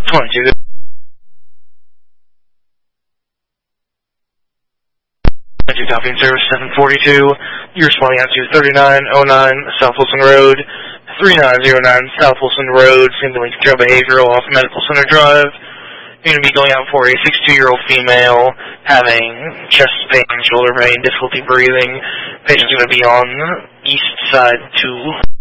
22. Copy service 742. You're responding out to 3909 South Wilson Road, 3909 South Wilson Road, St. Trail Behavioral off Medical Center Drive. You're going to be going out for a 62-year-old female having chest pain, shoulder pain, difficulty breathing. Patient's going to be on East Side 2.